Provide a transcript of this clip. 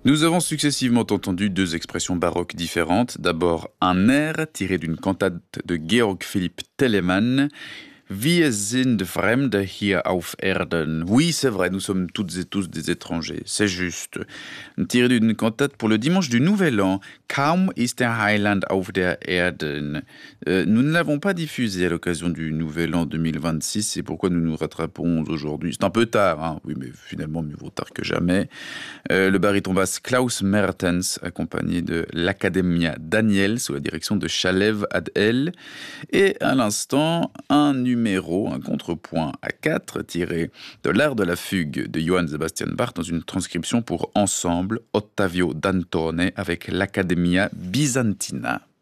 Nous avons successivement entendu deux expressions baroques différentes. D'abord, un air tiré d'une cantate de Georg Philipp Telemann. Wir sind Fremde hier auf Erden. Oui, c'est vrai, nous sommes toutes et tous des étrangers, c'est juste. Tiré d'une cantate pour le dimanche du Nouvel An. Kaum ist der Heiland auf der Erden. Nous ne l'avons pas diffusé à l'occasion du Nouvel An 2026, c'est pourquoi nous nous rattrapons aujourd'hui. C'est un peu tard, hein. Oui, mais finalement, mieux vaut tard que jamais. Le baryton basse Klaus Mertens, accompagné de l'Academia Daniel, sous la direction de Shalev Adel. Et à l'instant, un contrepoint à 4 tiré de l'art de la fugue de Johann Sebastian Bach dans une transcription pour ensemble Ottavio Dantone avec l'Accademia Bisantina.